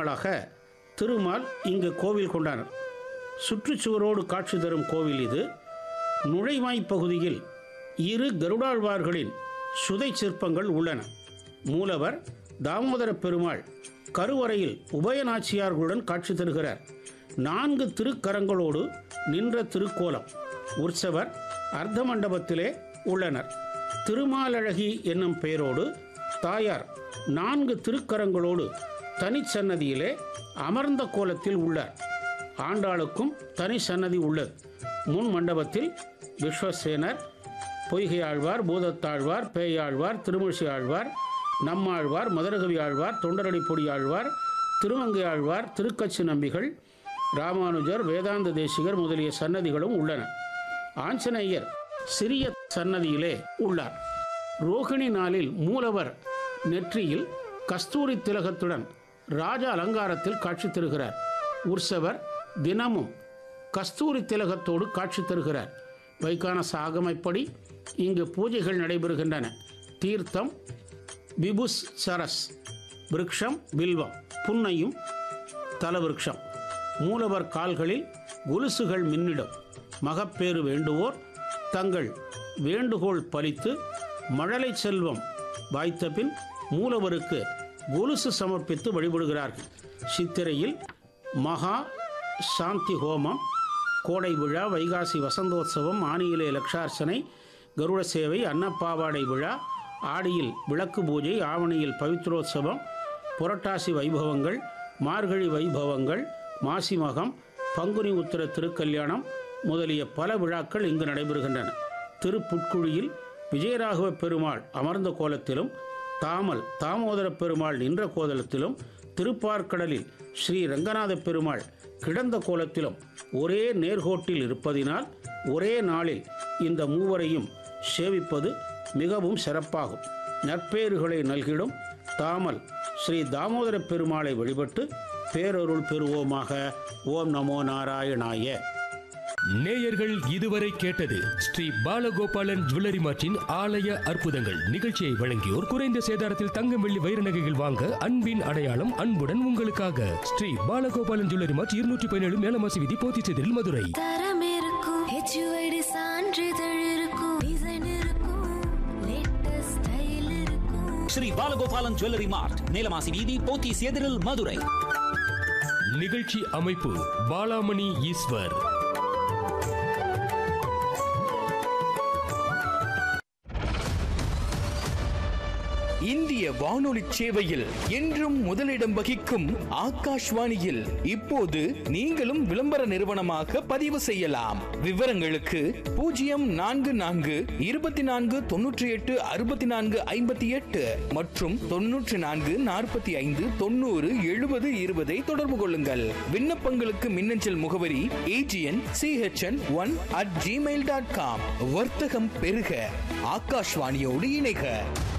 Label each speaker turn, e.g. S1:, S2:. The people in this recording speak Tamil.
S1: திருநாளாக திருமால் இங்கு கோவில் கொண்டார். சுற்றுச்சுவரோடு காட்சி தரும் கோவில் இது. நுழைவாய் பகுதியில் 2 கருடாழ்வார்களின் சுதை சிற்பங்கள் உள்ளன. மூலவர் தாமோதர பெருமாள் கருவறையில் உபயநாச்சியார்களுடன் காட்சி தருகிறார். 4 திருக்கரங்களோடு நின்ற திருக்கோலம். உற்சவர் அர்த்த மண்டபத்திலே உள்ளனர். திருமாலழகி என்னும் பெயரோடு தாயார் 4 திருக்கரங்களோடு தனிச்சன்னதியிலே அமர்ந்த கோலத்தில் உள்ளார். ஆண்டாளுக்கும் தனி சன்னதி உள்ளது. முன் மண்டபத்தில் விஸ்வசேனர், பொய்கை ஆழ்வார், பூதத்தாழ்வார், பேயாழ்வார், திருமூசி ஆழ்வார், நம்மாழ்வார், மதுரகவி ஆழ்வார், தொண்டரடிப்பொடி ஆழ்வார், திருமங்கை ஆழ்வார், திருக்கச்சி நம்பிகள், ராமானுஜர், வேதாந்த தேசிகர் முதலிய சன்னதிகளும் உள்ளன. ஆஞ்சநேயர் சிறிய சன்னதியிலே உள்ளார். ரோகிணி நாளில் மூலவர் நெற்றியில் கஸ்தூரி திலகத்துடன் ராஜ அலங்காரத்தில் காட்சி தருகிறார். உற்சவர் தினமும் கஸ்தூரி திலகத்தோடு காட்சி தருகிறார். வைகானச ஆகமப்படி இங்கு பூஜைகள் நடைபெறுகின்றன. தீர்த்தம் விபுஸ் சரஸ், விருட்சம் வில்வம், புன்னையும் தலவிருட்சம். மூலவர் கால்களில் கொலுசுகள் மின்னிடும். மகப்பேறு வேண்டுவோர் தங்கள் வேண்டுகோள் பலித்து மழலை செல்வம் வாய்த்த பின் மூலவருக்கு கொலுசு சமர்ப்பித்து வழிபடுகிறார்கள். சித்திரையில் மகா சாந்தி ஹோமம், கோடை விழா, வைகாசி வசந்தோத்சவம், ஆனியிலே லட்சார்ச்சனை, கருட சேவை, அன்னப்பாவாடை விழா, ஆடியில் விளக்கு பூஜை, ஆவணியில் பவித்ரோத்சவம், புரட்டாசி வைபவங்கள், மார்கழி வைபவங்கள், மாசி மகம், பங்குனி உத்திர திருக்கல்யாணம் முதலிய பல விழாக்கள் இங்கு நடைபெறுகின்றன. திருப்புட்குழியில் விஜயராகவ பெருமாள் அமர்ந்த கோலத்திலும், தாமோதர பெருமாள் நின்ற கோலத்திலும், திருப்பார்க்கடலில் ஸ்ரீ ரங்கநாத பெருமாள் கிடந்த கோலத்திலும் ஒரே நேர்கோட்டில் இருப்பதினால் ஒரே நாளில் இந்த மூவரையும் சேவிப்பது மிகவும் சிறப்பாகும். நற்பேறுகளை நல்கிடும் தாமல் ஸ்ரீ தாமோதர பெருமாளை வழிபட்டு பேரருள் பெறுவோமாக. ஓம் நமோ நாராயணாய.
S2: நேயர்கள் இதுவரை கேட்டது ஸ்ரீ பாலகோபாலன் ஜுவல்லரி மார்ட்டின் ஆலய அற்புதங்கள் நிகழ்ச்சியை வழங்கியோர் குறைந்த சேதாரத்தில் தங்கம் வெள்ளி வைர நகைகள் வாங்க அன்பின் அடையாளம் அன்புடன் உங்களுக்காக ஸ்ரீ பாலகோபாலன் ஜுவல்லரி மார்ட் 217 மேலமாசி வீதி, போத்திச்சேரியில், மதுரை.
S3: தரம் இருக்கும், HUID சான்றிதழ் இருக்கும், டிசைன் இருக்கும், லேட்டஸ்ட் ஸ்டைல் இருக்கும்.
S4: ஸ்ரீ பாலகோபாலன் ஜுவல்லரி மார்ட், மேலமாசி வீதி, போத்திச்சேரியில், மதுரை.
S2: நிகழ்ச்சி அமைப்பு பாலாமணி ஈஸ்வர்.
S5: இந்திய வானொலி சேவையில் என்றும் முதலிடம் வகிக்கும் ஆகாஷ்வாணியில் இப்போது நீங்களும் விளம்பர நிறுவனமாக பதிவு செய்யலாம். விவரங்களுக்கு 0442 24 98 64 58 மற்றும் 94 45 90 70 20 தொடர்பு கொள்ளுங்கள். விண்ணப்பங்களுக்கு மின்னஞ்சல் முகவரி agn.chn1@gmail.com. வர்த்தகம் பெருக, ஆகாஷ்வாணியோடு இணைக.